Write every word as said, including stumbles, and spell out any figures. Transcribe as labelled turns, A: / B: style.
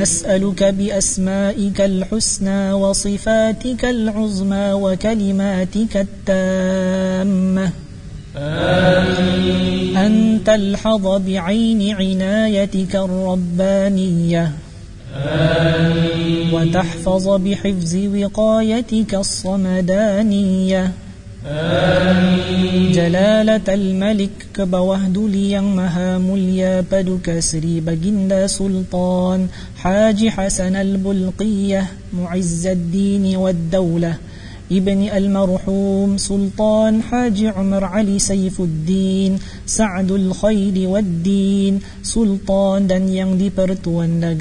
A: نسألك بأسمائك الحسنى وصفاتك العظمى وكلماتك التامة
B: آمين.
A: أن تلحظ بعين عنايتك الربانية
B: آمين.
A: وتحفظ بحفظ وقايتك الصمدانية
B: آمين.
A: جلالة الملك كبوهدليا مهامليا بدك سري بجند سلطان حاج حسن البلقية معز الدين والدولة ابن المرحوم سلطان حاج عمر علي سيف الدين سعد الخير والدين سلطان dan yang dipertuan